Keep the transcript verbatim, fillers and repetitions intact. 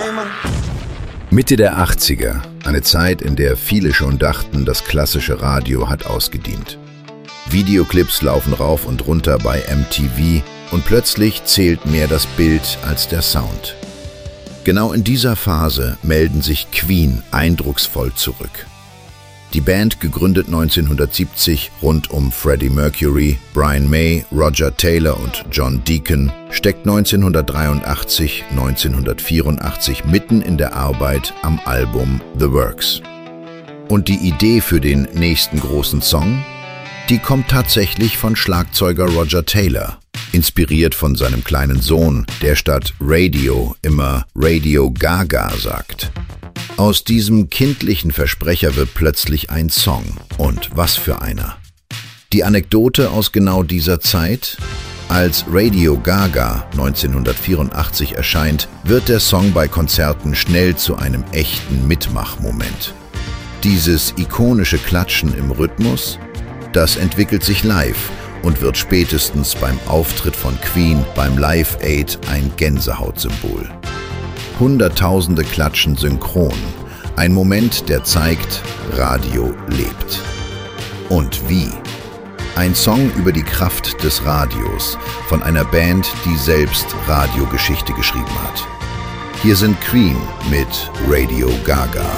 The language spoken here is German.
Mitte der achtziger, eine Zeit, in der viele schon dachten, das klassische Radio hat ausgedient. Videoclips laufen rauf und runter bei M T V und plötzlich zählt mehr das Bild als der Sound. Genau in dieser Phase melden sich Queen eindrucksvoll zurück. Die Band, gegründet neunzehnhundertsiebzig rund um Freddie Mercury, Brian May, Roger Taylor und John Deacon, steckt neunzehnhundertdreiundachtzig, neunzehnhundertvierundachtzig mitten in der Arbeit am Album The Works. Und die Idee für den nächsten großen Song? Die kommt tatsächlich von Schlagzeuger Roger Taylor, inspiriert von seinem kleinen Sohn, der statt Radio immer Radio Gaga sagt. Aus diesem kindlichen Versprecher wird plötzlich ein Song. Und was für einer. Die Anekdote aus genau dieser Zeit? Als Radio Gaga neunzehnhundertvierundachtzig erscheint, wird der Song bei Konzerten schnell zu einem echten Mitmachmoment. Dieses ikonische Klatschen im Rhythmus, das entwickelt sich live und wird spätestens beim Auftritt von Queen beim Live Aid ein Gänsehautsymbol. Hunderttausende klatschen synchron. Ein Moment, der zeigt, Radio lebt. Und wie? Ein Song über die Kraft des Radios von einer Band, die selbst Radiogeschichte geschrieben hat. Hier sind Queen mit Radio Gaga.